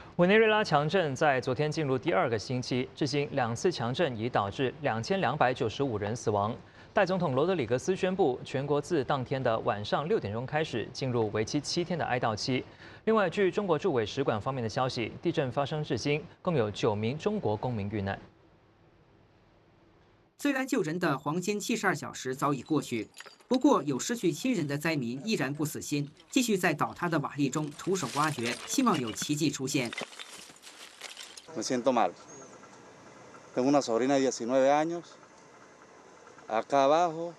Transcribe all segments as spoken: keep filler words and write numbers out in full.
委内瑞拉强震在昨天进入第二个星期，至今两次强震已导致两千两百九十五人死亡。代总统罗德里格斯宣布，全国自当天的晚上六点钟开始进入为期七天的哀悼期。另外，据中国驻委使馆方面的消息，地震发生至今，共有九名中国公民遇难。 虽然救人的黄金七十二小时早已过去，不过有失去亲人的灾民依然不死心，继续在倒塌的瓦砾中徒手挖掘，希望有奇迹出现。 Me siento mal. Tengo una sobrina de diecinueve años acá abajo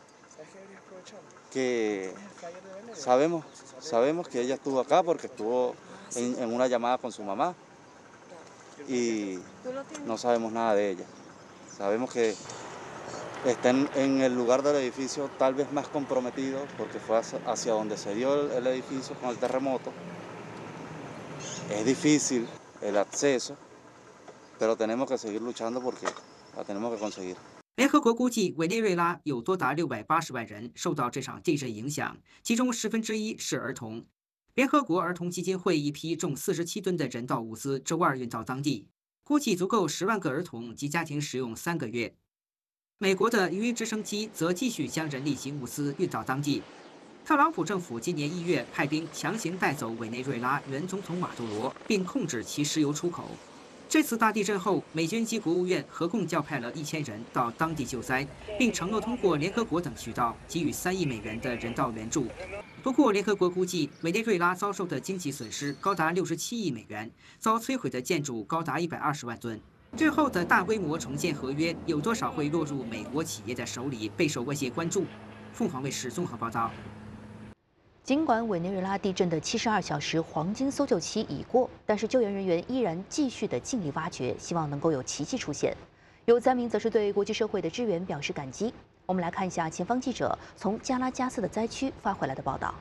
que sabemos, sabemos que ella estuvo acá porque estuvo en, en una llamada con su mamá y no sabemos nada de ella. Sabemos que está en, en el lugar del edificio tal vez más comprometido porque fue hacia, hacia donde se dio el, el edificio con el terremoto. Es difícil el acceso, pero tenemos que seguir luchando porque la tenemos que conseguir. 联合国估计，委内瑞拉有多达六百八十万人受到这场地震影响，其中十分之一是儿童。联合国儿童基金会一批重四十七吨的人道物资周二运到当地，估计足够十万个儿童及家庭使用三个月。美国的鱼鹰直升机则继续将人力及物资运到当地。特朗普政府今年一月派兵强行带走委内瑞拉原总统马杜罗，并控制其石油出口。这次大地震后，美军及国务院合共调派了一千人到当地救灾，并承诺通过联合国等渠道给予三亿美元的人道援助。不过，联合国估计委内瑞拉遭受的经济损失高达六十七亿美元，遭摧毁的建筑高达一百二十万吨。最后的大规模重建合约有多少会落入美国企业的手里，备受外界关注。凤凰卫视综合报道。 尽管委内瑞拉地震的七十二小时黄金搜救期已过，但是救援人员依然继续的尽力挖掘，希望能够有奇迹出现。有灾民则是对国际社会的支援表示感激。我们来看一下前方记者从加拉加斯的灾区发回来的报道。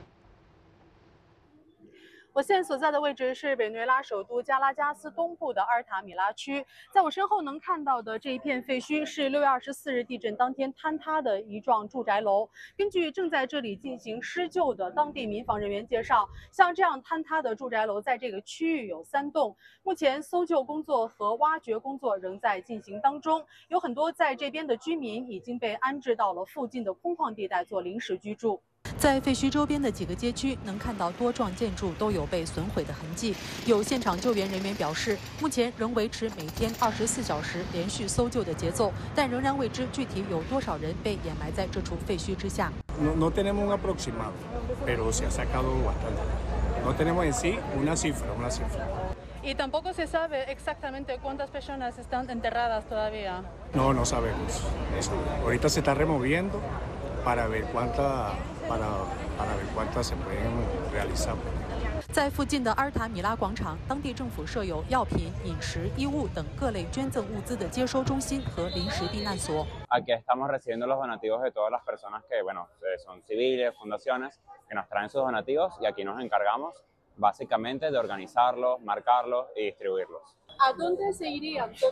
我现在所在的位置是委内瑞拉首都加拉加斯东部的阿尔塔米拉区，在我身后能看到的这一片废墟是六月二十四日地震当天坍塌的一幢住宅楼。根据正在这里进行施救的当地民防人员介绍，像这样坍塌的住宅楼在这个区域有三栋，目前搜救工作和挖掘工作仍在进行当中，有很多在这边的居民已经被安置到了附近的空旷地带做临时居住。在废墟周边的几个街区，能看到多幢建筑都有被损毁的痕迹。有现场救援人员表示，目前仍维持每天二十四小时连续搜救的节奏，但仍然未知具体有多少人被掩埋在这处废墟之下。 No, no tenemos un aproximado, pero se ha sacado bastante. No tenemos en sí una cifra, una cifra. Y tampoco se sabe exactamente cuántas personas están enterradas todavía. No, no sabemos. Eso. Ahorita se está removiendo para ver cuánta, para, para ver cuántas se pueden realizar. 在附近的阿尔塔米拉广场，当地政府设有药品、饮食、衣物等各类捐赠物资的接收中心和临时避难所。 Aquí estamos recibiendo los donativos de todas las personas que, bueno, son civiles, fundaciones, que nos traen sus donativos y aquí nos encargamos básicamente de organizarlos, marcarlos y distribuirlos. ¿A dónde se irían